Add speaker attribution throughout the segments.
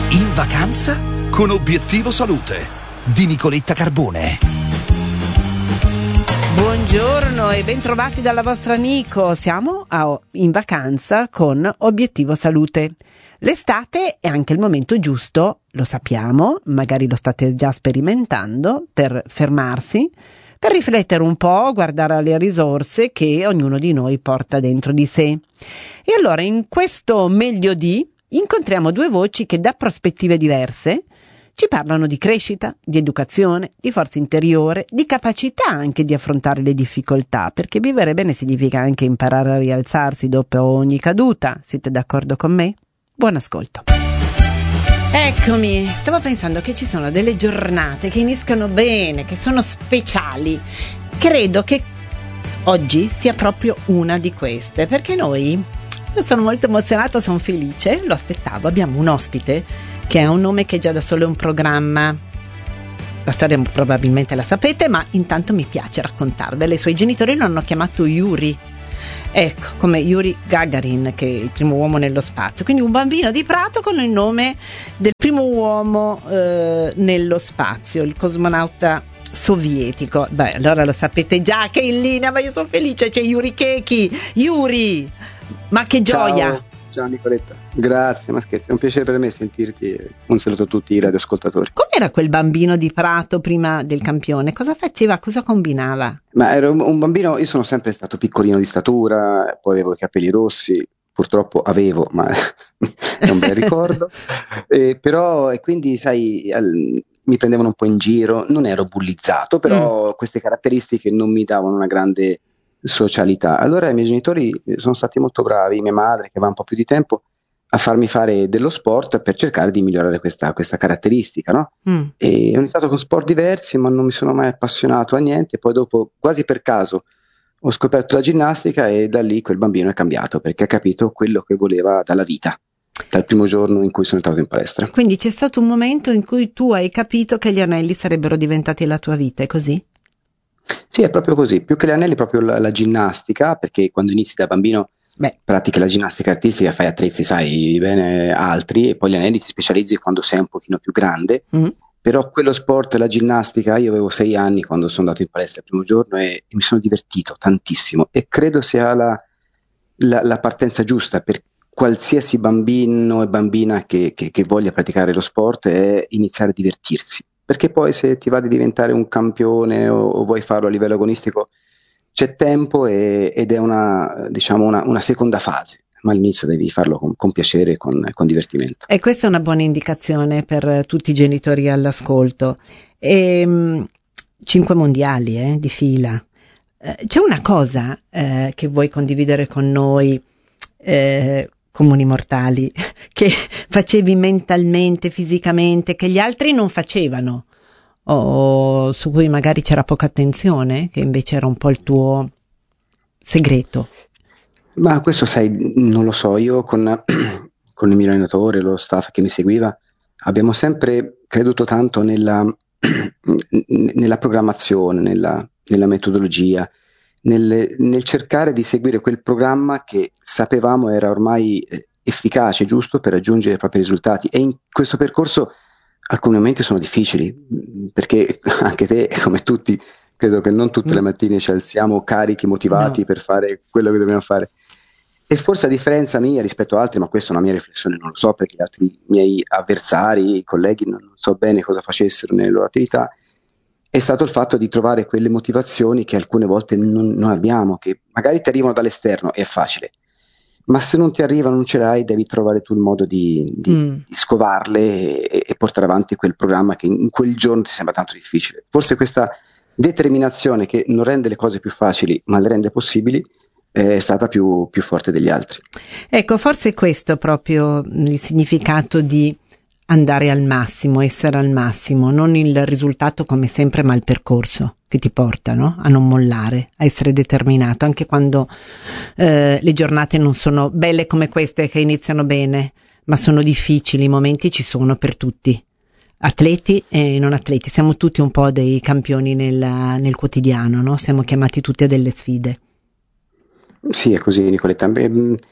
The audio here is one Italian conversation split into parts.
Speaker 1: In vacanza con Obiettivo Salute di Nicoletta Carbone.
Speaker 2: Buongiorno e bentrovati dalla vostra Nico. Siamo in vacanza con Obiettivo Salute. L'estate è anche il momento giusto, lo sappiamo, magari lo state già sperimentando, per fermarsi, per riflettere un po', guardare alle risorse che ognuno di noi porta dentro di sé. E allora in questo meglio di incontriamo due voci che da prospettive diverse ci parlano di crescita, di educazione, di forza interiore, di capacità anche di affrontare le difficoltà, perché vivere bene significa anche imparare a rialzarsi dopo ogni caduta. Siete d'accordo con me? Buon ascolto. Eccomi, stavo pensando che ci sono delle giornate che iniziano bene, che sono speciali. Credo che oggi sia proprio una di queste, perché io sono molto emozionata, sono felice, lo aspettavo, abbiamo un ospite che ha un nome che già da solo è un programma. La storia probabilmente la sapete, ma intanto mi piace raccontarvela. I suoi genitori lo hanno chiamato Yuri. Ecco, come Yuri Gagarin, che è il primo uomo nello spazio. Quindi un bambino di Prato con il nome del primo uomo nello spazio, il cosmonauta sovietico. Beh, allora lo sapete già che è in linea, ma io sono felice, c'è Yuri Keki. Yuri, ma che gioia!
Speaker 3: Ciao Nicoletta, grazie, ma scherzi, è un piacere per me sentirti. Un saluto a tutti i radioascoltatori.
Speaker 2: Com'era quel bambino di Prato prima del campione? Cosa faceva? Cosa combinava?
Speaker 3: Ma ero un bambino, io sono sempre stato piccolino di statura, poi avevo i capelli rossi, purtroppo ma è un bel ricordo, però e quindi sai, mi prendevano un po' in giro, non ero bullizzato, però queste caratteristiche non mi davano una grande socialità. Allora i miei genitori sono stati molto bravi, mia madre che aveva un po' più di tempo, a farmi fare dello sport per cercare di migliorare questa caratteristica, no? E ho iniziato con sport diversi, ma non mi sono mai appassionato a niente. Poi dopo, quasi per caso, ho scoperto la ginnastica e da lì quel bambino è cambiato, perché ha capito quello che voleva dalla vita, dal primo giorno in cui sono entrato in palestra.
Speaker 2: Quindi c'è stato un momento in cui tu hai capito che gli anelli sarebbero diventati la tua vita, è così?
Speaker 3: Sì, è proprio così, più che gli anelli proprio la ginnastica, perché quando inizi da bambino pratichi la ginnastica artistica, fai attrezzi, sai bene, altri, e poi gli anelli ti specializzi quando sei un pochino più grande, però quello sport, la ginnastica, io avevo 6 anni quando sono andato in palestra il primo giorno e mi sono divertito tantissimo e credo sia la partenza giusta per qualsiasi bambino e bambina che voglia praticare lo sport, è iniziare a divertirsi. Perché poi se ti va di diventare un campione o vuoi farlo a livello agonistico c'è tempo ed è una seconda fase, ma all'inizio devi farlo con piacere e con divertimento.
Speaker 2: E questa è una buona indicazione per tutti i genitori all'ascolto. 5 mondiali di fila. C'è una cosa che vuoi condividere con noi, comuni mortali, che facevi mentalmente, fisicamente, che gli altri non facevano, o su cui magari c'era poca attenzione, che invece era un po' il tuo segreto?
Speaker 3: Ma questo sai, non lo so, io con il mio allenatore, lo staff che mi seguiva, abbiamo sempre creduto tanto nella programmazione, nella metodologia, nel cercare di seguire quel programma che sapevamo era ormai efficace, giusto per raggiungere i propri risultati. E in questo percorso alcuni momenti sono difficili, perché anche te, come tutti, credo che non tutte le mattine ci alziamo carichi, motivati per fare quello che dobbiamo fare. E forse a differenza mia rispetto a altri, ma questa è una mia riflessione, non lo so, perché gli altri miei avversari, colleghi, non so bene cosa facessero nelle loro attività, è stato il fatto di trovare quelle motivazioni che alcune volte non abbiamo, che magari ti arrivano dall'esterno, è facile, ma se non ti arrivano, non ce l'hai, devi trovare tu il modo di scovarle e portare avanti quel programma che in quel giorno ti sembra tanto difficile. Forse questa determinazione che non rende le cose più facili, ma le rende possibili, è stata più forte degli altri.
Speaker 2: Ecco, forse è questo proprio il significato di andare al massimo, essere al massimo, non il risultato come sempre, ma il percorso che ti porta, no? A non mollare, a essere determinato, anche quando le giornate non sono belle come queste che iniziano bene, ma sono difficili, i momenti ci sono per tutti, atleti e non atleti, siamo tutti un po' dei campioni nel quotidiano, no? Siamo chiamati tutti a delle sfide.
Speaker 3: Sì, è così, Nicoletta.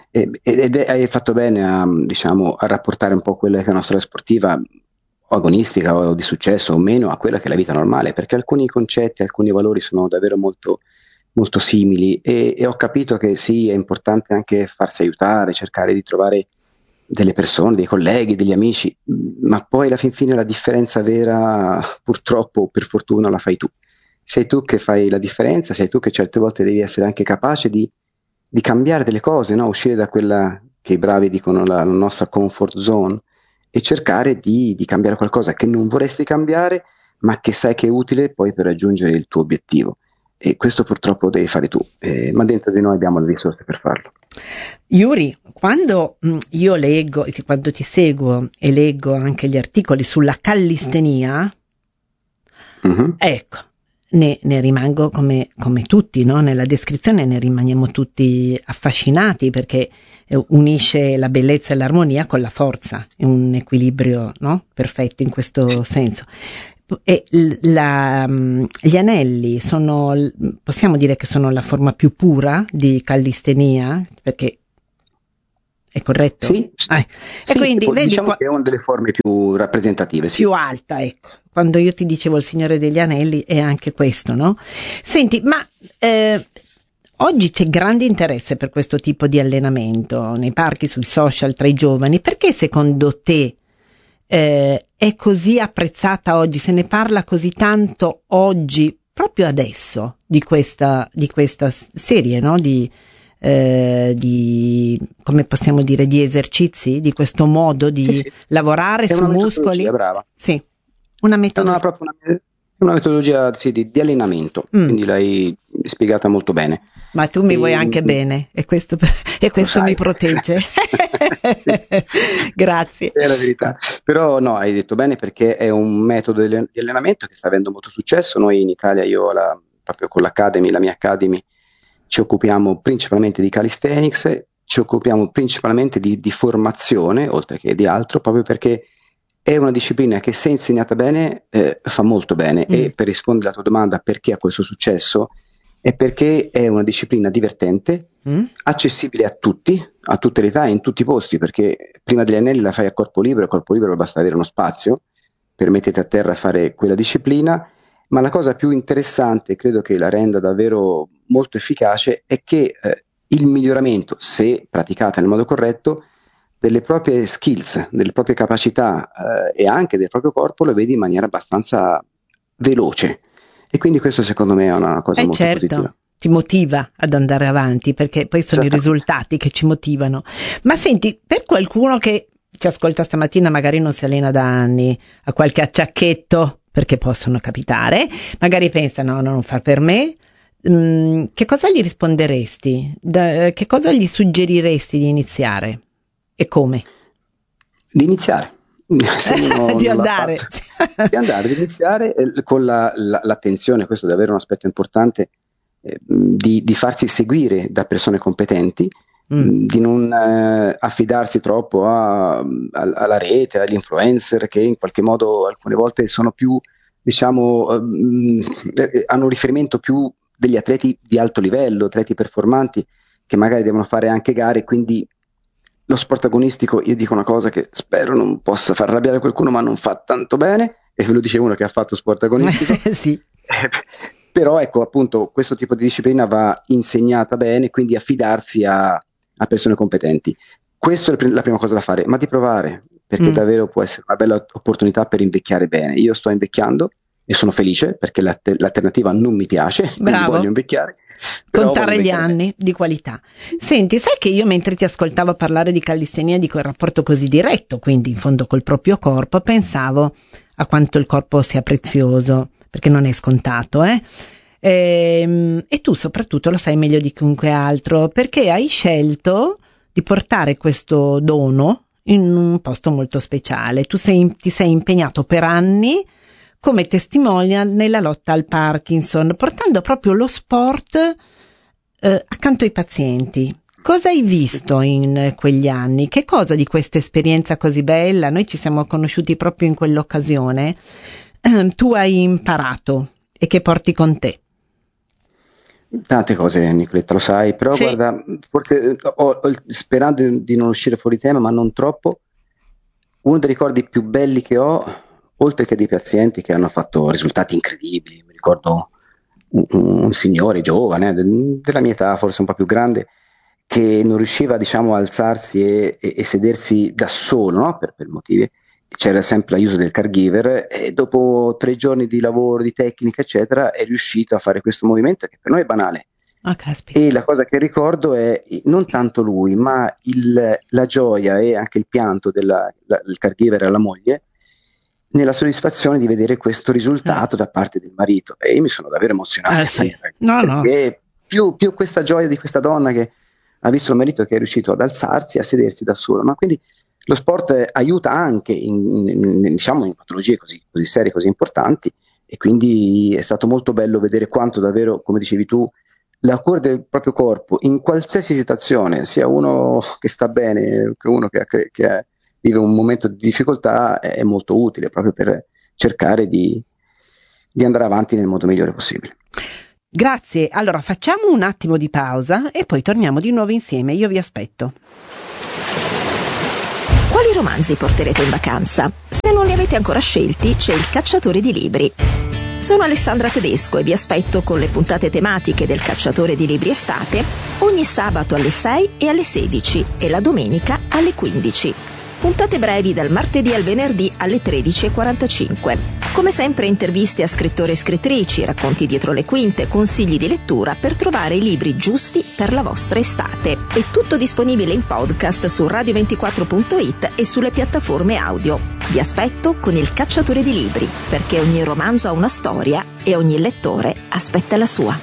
Speaker 3: Hai fatto bene a, diciamo, a rapportare un po' quella che è una storia sportiva o agonistica o di successo o meno a quella che è la vita normale, perché alcuni concetti, alcuni valori sono davvero molto, molto simili e ho capito che sì, è importante anche farsi aiutare, cercare di trovare delle persone, dei colleghi, degli amici, ma poi alla fin fine la differenza vera, purtroppo o per fortuna, la fai tu. Sei tu che fai la differenza, sei tu che certe volte devi essere anche capace di cambiare delle cose, no? Uscire da quella che i bravi dicono la nostra comfort zone e cercare di cambiare qualcosa che non vorresti cambiare, ma che sai che è utile poi per raggiungere il tuo obiettivo. E questo purtroppo lo devi fare tu, ma dentro di noi abbiamo le risorse per farlo.
Speaker 2: Yuri, quando io leggo, quando ti seguo e leggo anche gli articoli sulla callistenia, ecco, ne rimango come tutti, no? Nella descrizione ne rimaniamo tutti affascinati perché unisce la bellezza e l'armonia con la forza, è un equilibrio, no? Perfetto in questo senso. E gli anelli possiamo dire che sono la forma più pura di callistenia, perché è corretto?
Speaker 3: Sì,
Speaker 2: E
Speaker 3: sì,
Speaker 2: quindi vedi
Speaker 3: diciamo che è una delle forme più rappresentative, sì.
Speaker 2: Più alta, ecco. Quando io ti dicevo il Signore degli Anelli è anche questo, no? Senti, ma oggi c'è grande interesse per questo tipo di allenamento nei parchi, sui social, tra i giovani. Perché secondo te è così apprezzata oggi? Se ne parla così tanto oggi, proprio adesso, di questa serie, no? Di come possiamo dire, di esercizi, di questo modo di
Speaker 3: Sì.
Speaker 2: lavorare
Speaker 3: È
Speaker 2: su
Speaker 3: una
Speaker 2: muscoli.
Speaker 3: metodologia, brava.
Speaker 2: Sì, una
Speaker 3: È
Speaker 2: metodologia.
Speaker 3: proprio una metodologia sì, di allenamento, quindi l'hai spiegata molto bene.
Speaker 2: Ma tu mi vuoi anche bene e questo mi protegge. Grazie.
Speaker 3: È la verità. Però no, hai detto bene perché è un metodo di allenamento che sta avendo molto successo. Noi in Italia, proprio con l'Academy, la mia Academy, ci occupiamo principalmente di calisthenics, ci occupiamo principalmente di formazione, oltre che di altro, proprio perché è una disciplina che se insegnata bene fa molto bene. E per rispondere alla tua domanda perché ha questo successo, è perché è una disciplina divertente, accessibile a tutti, a tutte le età e in tutti i posti, perché prima degli anelli la fai a corpo libero basta avere uno spazio per metterti a terra a fare quella disciplina, ma la cosa più interessante, credo che la renda davvero molto efficace, è che il miglioramento, se praticata nel modo corretto, delle proprie skills, delle proprie capacità e anche del proprio corpo lo vedi in maniera abbastanza veloce. E quindi questo secondo me è una cosa molto positiva.
Speaker 2: Ti motiva ad andare avanti perché poi sono i risultati che ci motivano. Ma senti, per qualcuno che ci ascolta stamattina, magari non si allena da anni, ha qualche acciacchetto, perché possono capitare, magari pensa no, non fa per me, che cosa gli risponderesti? Che cosa gli suggeriresti di iniziare? E come?
Speaker 3: Di iniziare.
Speaker 2: Di andare.
Speaker 3: Di iniziare con l'attenzione, questo è davvero un aspetto importante, di farsi seguire da persone competenti, di non affidarsi troppo alla rete, agli influencer che in qualche modo alcune volte sono più, diciamo, hanno un riferimento più degli atleti di alto livello, atleti performanti che magari devono fare anche gare, quindi lo sport agonistico, io dico una cosa che spero non possa far arrabbiare qualcuno, ma non fa tanto bene, e ve lo dice uno che ha fatto sport agonistico.
Speaker 2: Sì.
Speaker 3: Però ecco, appunto, questo tipo di disciplina va insegnata bene, quindi affidarsi a persone competenti. Questa è la prima cosa da fare, ma di provare, perché davvero può essere una bella opportunità per invecchiare bene. Io sto invecchiando e sono felice perché l'alternativa non mi piace, quindi voglio invecchiare.
Speaker 2: Contare gli anni di qualità. Senti, sai che io mentre ti ascoltavo parlare di callistenia, di quel rapporto così diretto, quindi in fondo col proprio corpo, pensavo a quanto il corpo sia prezioso, perché non è scontato, e tu soprattutto lo sai meglio di chiunque altro, perché hai scelto di portare questo dono in un posto molto speciale. Tu ti sei impegnato per anni come testimonial nella lotta al Parkinson, portando proprio lo sport accanto ai pazienti. Cosa hai visto in quegli anni? Che cosa di questa esperienza così bella? Noi ci siamo conosciuti proprio in quell'occasione. Tu hai imparato e che porti con te?
Speaker 3: Tante cose, Nicoletta, lo sai, però
Speaker 2: Sì.
Speaker 3: guarda, forse sperando di non uscire fuori tema, ma non troppo, uno dei ricordi più belli che ho, oltre che dei pazienti che hanno fatto risultati incredibili, mi ricordo un signore giovane, della mia età, forse un po' più grande, che non riusciva, diciamo, a alzarsi e sedersi da solo, no? Per motivi. C'era sempre l'aiuto del caregiver e dopo 3 giorni di lavoro, di tecnica, eccetera, è riuscito a fare questo movimento che per noi è banale.
Speaker 2: Ah, caspita.
Speaker 3: E la cosa che ricordo è non tanto lui, ma la gioia e anche il pianto del caregiver alla moglie nella soddisfazione di vedere questo risultato da parte del marito. E io mi sono davvero emozionato.
Speaker 2: Sì. No.
Speaker 3: Perché più questa gioia di questa donna che ha visto il marito che è riuscito ad alzarsi, a sedersi da solo. Ma quindi lo sport aiuta anche diciamo, in patologie così serie, così importanti, e quindi è stato molto bello vedere quanto davvero, come dicevi tu, la cura del proprio corpo in qualsiasi situazione, sia uno che sta bene che uno che vive un momento di difficoltà, è molto utile proprio per cercare di andare avanti nel modo migliore possibile.
Speaker 2: Grazie, allora facciamo un attimo di pausa e poi torniamo di nuovo insieme, io vi aspetto.
Speaker 4: Quali romanzi porterete in vacanza? Se non li avete ancora scelti, c'è Il Cacciatore di Libri. Sono Alessandra Tedesco e vi aspetto con le puntate tematiche del Cacciatore di Libri estate ogni sabato alle 6 e alle 16 e la domenica alle 15. Puntate brevi dal martedì al venerdì alle 13:45. Come sempre interviste a scrittori e scrittrici, racconti dietro le quinte, consigli di lettura per trovare i libri giusti per la vostra estate. È tutto disponibile in podcast su radio24.it e sulle piattaforme audio. Vi aspetto con Il Cacciatore di Libri, perché ogni romanzo ha una storia e ogni lettore aspetta la sua.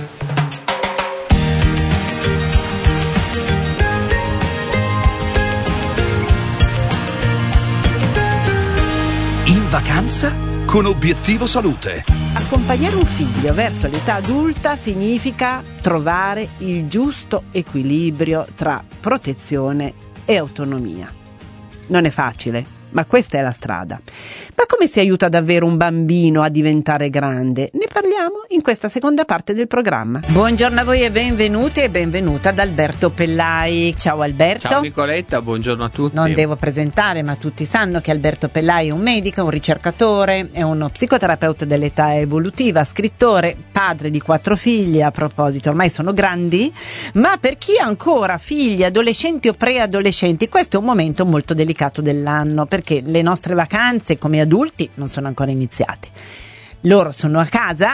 Speaker 1: In vacanza con Obiettivo Salute.
Speaker 2: Accompagnare un figlio verso l'età adulta significa trovare il giusto equilibrio tra protezione e autonomia. Non è facile, ma questa è la strada. Ma come si aiuta davvero un bambino a diventare grande? Ne parliamo in questa seconda parte del programma. Buongiorno a voi e benvenuti e benvenuta ad Alberto Pellai. Ciao Alberto.
Speaker 5: Ciao Nicoletta, buongiorno a tutti.
Speaker 2: Non devo presentare, ma tutti sanno che Alberto Pellai è un medico, un ricercatore, è uno psicoterapeuta dell'età evolutiva, scrittore, padre di 4 figli, a proposito, ormai sono grandi, ma per chi ha ancora figli, adolescenti o preadolescenti, questo è un momento molto delicato dell'anno, perché le nostre vacanze come adulti non sono ancora iniziate. Loro sono a casa,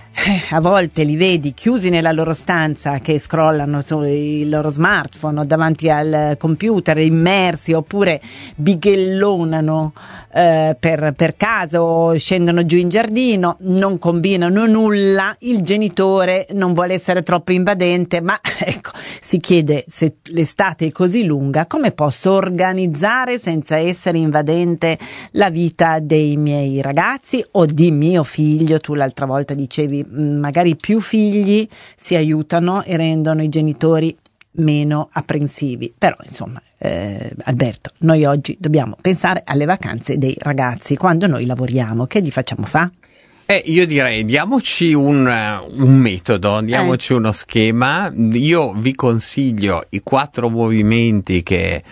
Speaker 2: a volte li vedi chiusi nella loro stanza che scrollano sui loro smartphone o davanti al computer, immersi, oppure bighellonano per casa o scendono giù in giardino, non combinano nulla, il genitore non vuole essere troppo invadente, ma ecco, si chiede, se l'estate è così lunga, come posso organizzare senza essere invadente la vita dei miei ragazzi o di mio figlio? Tu l'altra volta dicevi magari più figli si aiutano e rendono i genitori meno apprensivi, però insomma Alberto, noi oggi dobbiamo pensare alle vacanze dei ragazzi quando noi lavoriamo. Che gli facciamo fa?
Speaker 5: Io direi diamoci un metodo, diamoci uno schema. Io vi consiglio i 4 movimenti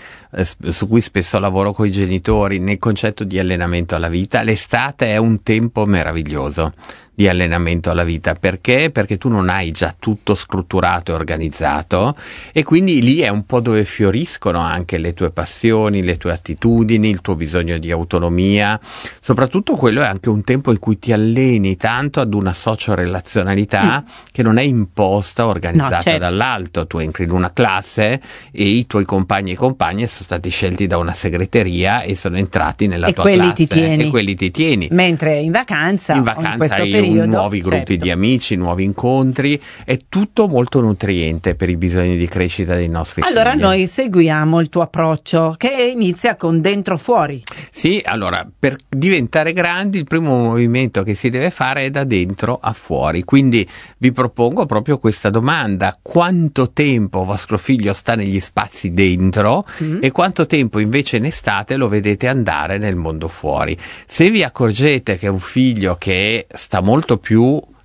Speaker 5: su cui spesso lavoro con i genitori nel concetto di allenamento alla vita. L'estate è un tempo meraviglioso di allenamento alla vita. Perché? Perché tu non hai già tutto strutturato e organizzato, e quindi lì è un po' dove fioriscono anche le tue passioni, le tue attitudini, il tuo bisogno di autonomia. Soprattutto quello è anche un tempo in cui ti alleni tanto ad una socio-relazionalità che non è imposta, organizzata dall'alto. Tu entri in una classe e i tuoi compagni e compagne sono stati scelti da una segreteria e sono entrati nella tua classe e quelli ti tieni.
Speaker 2: Mentre in vacanza in questo
Speaker 5: hai
Speaker 2: periodo,
Speaker 5: nuovi gruppi di amici, nuovi incontri, è tutto molto nutriente per i bisogni di crescita dei nostri figli.
Speaker 2: Allora noi seguiamo il tuo approccio che inizia con dentro fuori.
Speaker 5: Sì, allora per diventare grandi il primo movimento che si deve fare è da dentro a fuori, quindi vi propongo proprio questa domanda: quanto tempo vostro figlio sta negli spazi dentro e quanto tempo invece in estate lo vedete andare nel mondo fuori? Se vi accorgete che è un figlio che sta molto più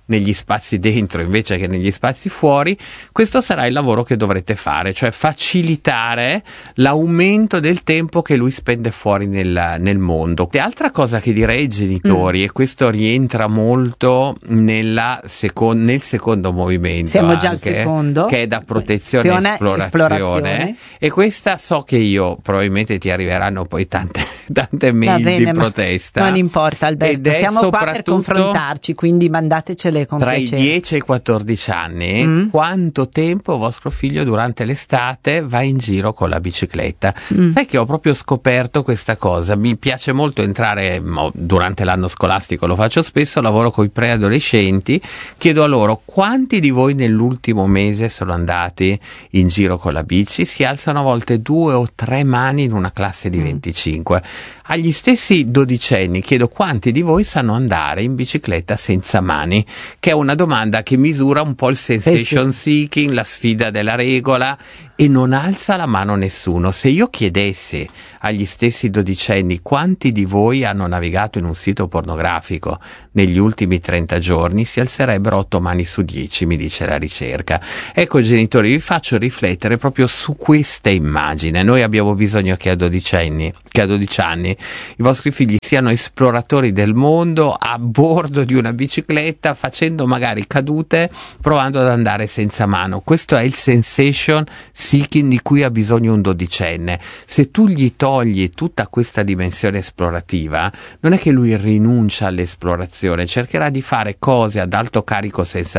Speaker 5: negli spazi dentro invece che negli spazi fuori, questo sarà il lavoro che dovrete fare, cioè facilitare l'aumento del tempo che lui spende fuori nel mondo. E altra cosa che direi ai genitori, e questo rientra molto nel secondo movimento,
Speaker 2: siamo già al secondo,
Speaker 5: che è da protezione e esplorazione, e questa so che io probabilmente ti arriveranno poi tante mail di protesta.
Speaker 2: Non importa, Alberto, siamo qua per confrontarci, quindi mandatecele con piacere.
Speaker 5: Tra i 10 e i 14 anni, quanto tempo vostro figlio durante l'estate va in giro con la bicicletta? Sai che ho proprio scoperto questa cosa, mi piace molto entrare durante l'anno scolastico, lo faccio spesso, lavoro con i preadolescenti, chiedo a loro quanti di voi nell'ultimo mese sono andati in giro con la bici, si alzano a volte 2 o 3 mani in una classe di 25. Agli stessi dodicenni chiedo quanti di voi sanno andare in bicicletta senza mani, che è una domanda che misura un po' il sensation seeking, la sfida della regola, e non alza la mano nessuno. Se io chiedessi agli stessi dodicenni quanti di voi hanno navigato in un sito pornografico negli ultimi 30 giorni, si alzerebbero 8 mani su 10, mi dice la ricerca. Ecco, genitori, vi faccio riflettere proprio su questa immagine. Noi abbiamo bisogno che a 12 anni i vostri figli siano esploratori del mondo a bordo di una bicicletta, facendo magari cadute, provando ad andare senza mano. Questo è il sensation seeking di cui ha bisogno un dodicenne. Se tu gli togli tutta questa dimensione esplorativa, non è che lui rinuncia all'esplorazione, cercherà di fare cose ad alto carico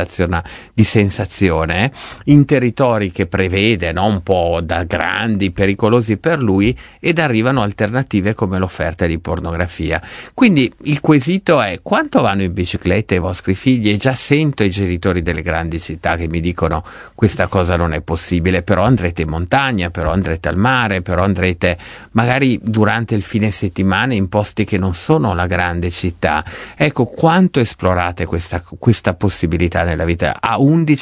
Speaker 5: di sensazione in territori che prevede, no? Un po' da grandi, pericolosi per lui, ed arrivano alternative come l'offerta di pornografia. Quindi il quesito è: quanto vanno in bicicletta i vostri figli? E già sento i genitori delle grandi città che mi dicono questa cosa non è possibile, però andrete in montagna, però andrete al mare, però andrete magari durante il fine settimana in posti che non sono la grande città. Ecco, quanto esplorate questa possibilità nella vita? A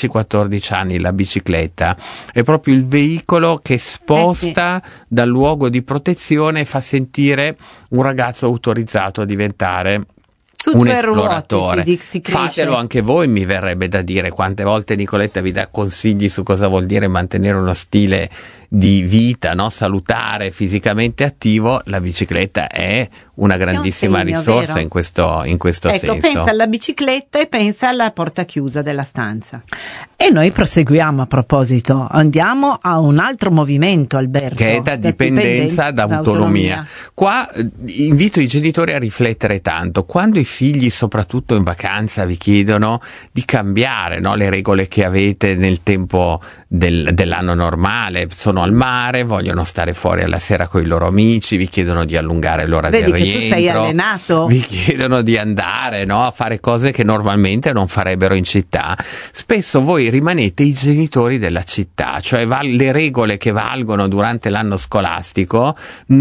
Speaker 5: 11-14 anni la bicicletta è proprio il veicolo che sposta dal luogo di protezione e fa sentire un ragazzo autorizzato a diventare un esploratore. Fatelo anche voi, mi verrebbe da dire. Quante volte Nicoletta vi dà consigli su cosa vuol dire mantenere uno stile di vita, no? Salutare, fisicamente attivo. La bicicletta è una grandissima risorsa in questo senso.
Speaker 2: Pensa alla bicicletta e pensa alla porta chiusa della stanza. E noi proseguiamo, a proposito, andiamo a un altro movimento, Alberto,
Speaker 5: che è da dipendenza da autonomia. Qua invito i genitori a riflettere tanto. Quando i figli, soprattutto in vacanza, vi chiedono di cambiare, no? Le regole che avete nel tempo dell'anno normale, sono al mare, vogliono stare fuori alla sera con i loro amici, vi chiedono di allungare l'ora del rientro. Vedi che tu sei allenato. Vi chiedono di andare, no? A fare cose che normalmente non farebbero in città. Spesso voi rimanete i genitori della città, cioè le regole che valgono durante l'anno scolastico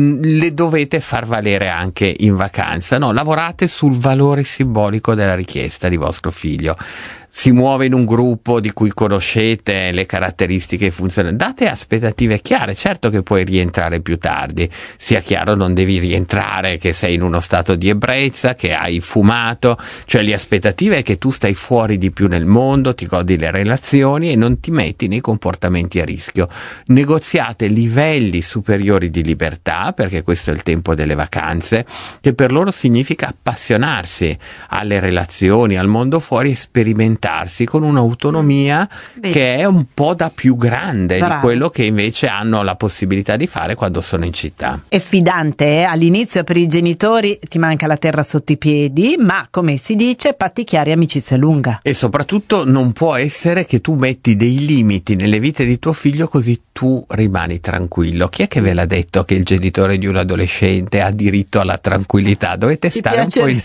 Speaker 5: le dovete far valere anche in vacanza, no? Lavorate sul valore simbolico della richiesta di vostro figlio. Si muove in un gruppo di cui conoscete le caratteristiche e funzioni, date aspettative chiare. Certo che puoi rientrare più tardi, sia chiaro, non devi rientrare che sei in uno stato di ebbrezza, che hai fumato, cioè le aspettative è che tu stai fuori di più nel mondo, ti godi le relazioni e non ti metti nei comportamenti a rischio. Negoziate livelli superiori di libertà, perché questo è il tempo delle vacanze, che per loro significa appassionarsi alle relazioni, al mondo fuori e sperimentarsi con un'autonomia che è un po' da più grande di quello che invece hanno la possibilità di fare quando sono in città.
Speaker 2: È sfidante, all'inizio per i genitori ti manca la terra sotto i piedi, ma come si dice, patti chiari, amicizia lunga.
Speaker 5: E soprattutto non può essere che tu metti dei limiti nelle vite di tuo figlio così tu rimani tranquillo. Chi è che ve l'ha detto che il genitore di un adolescente ha diritto alla tranquillità? Dovete stare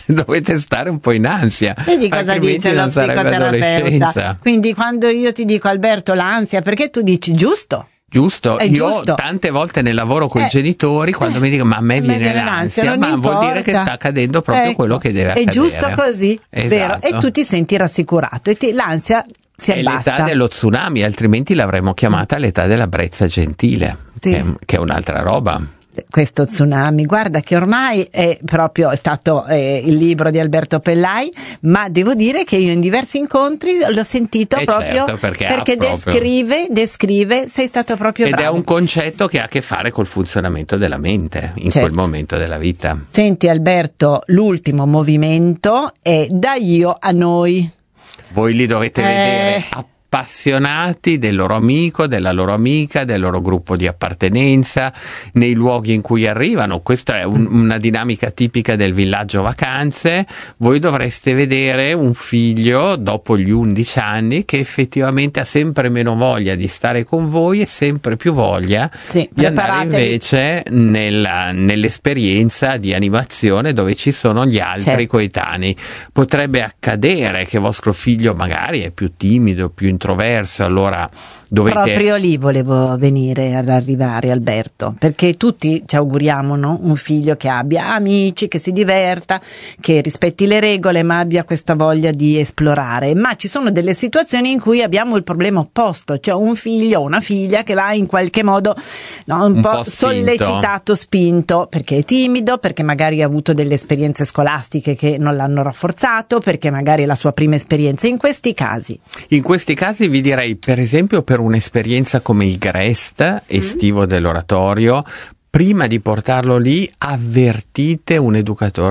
Speaker 5: un po' in ansia.
Speaker 2: Vedi cosa dice lo psicoterapeuta? Quindi quando io ti dico, Alberto, l'ansia, perché tu dici giusto?
Speaker 5: Giusto, io tante volte nel lavoro con i genitori, quando mi dicono ma a me viene l'ansia, ma vuol dire che sta accadendo proprio quello che deve accadere.
Speaker 2: È giusto così, vero? E tu ti senti rassicurato e l'ansia si abbassa.
Speaker 5: È l'età dello tsunami, altrimenti l'avremmo chiamata l'età della brezza gentile, che è un'altra roba.
Speaker 2: questo tsunami. Guarda che ormai è stato il libro di Alberto Pellai, ma devo dire che io in diversi incontri l'ho sentito proprio
Speaker 5: certo,
Speaker 2: perché descrive, sei stato proprio bravo.
Speaker 5: Ed è un concetto che ha a che fare col funzionamento della mente in quel momento della vita.
Speaker 2: Senti Alberto, l'ultimo movimento è da io a noi.
Speaker 5: Voi li dovete vedere appassionati del loro amico, della loro amica, del loro gruppo di appartenenza, nei luoghi in cui arrivano. Questa è una dinamica tipica del villaggio vacanze. Voi dovreste vedere un figlio dopo gli 11 anni che effettivamente ha sempre meno voglia di stare con voi e sempre più voglia di andare invece nell'esperienza di animazione dove ci sono gli altri coetanei. Potrebbe accadere che vostro figlio magari è più timido, più introverso, allora dovete...
Speaker 2: Proprio lì volevo venire ad arrivare, Alberto, perché tutti ci auguriamo, no? Un figlio che abbia amici, che si diverta, che rispetti le regole, ma abbia questa voglia di esplorare. Ma ci sono delle situazioni in cui abbiamo il problema opposto, cioè un figlio o una figlia che va in qualche modo un po' sollecitato, spinto, perché è timido, perché magari ha avuto delle esperienze scolastiche che non l'hanno rafforzato, perché magari è la sua prima esperienza. In questi casi
Speaker 5: vi direi, per esempio, per un'esperienza come il GREST estivo dell'oratorio, prima di portarlo lì avvertite un educatore